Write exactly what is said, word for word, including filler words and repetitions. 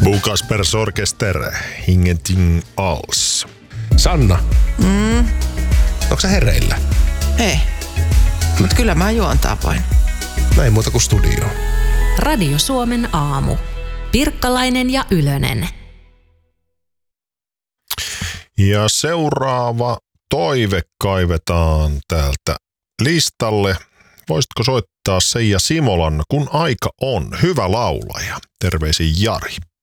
Bukas Pers Orkester, ingenting alls. Sanna, Mm, onko sä hereillä? ei. Mut kyllä mä juontaa voin. Näin muuta kuin studio. Radio Suomen aamu. Pirkkalainen ja Ylönen. Ja seuraava toive kaivetaan täältä listalle. Voisitko soittaa Seija Simolan, kun aika on? Hyvä laulaja. Terveisin Jari.